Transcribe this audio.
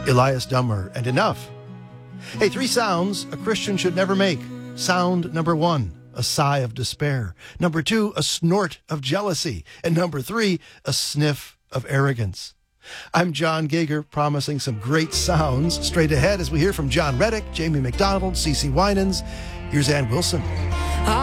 Elias Dummer, and Enough. Hey, 3 sounds a Christian should never make. Sound number 1, a sigh of despair. Number 2, a snort of jealousy. And number 3, a sniff of arrogance. I'm John Gager, promising some great sounds straight ahead as we hear from John Reddick, Jamie McDonald, CeCe Winans. Here's Ann Wilson.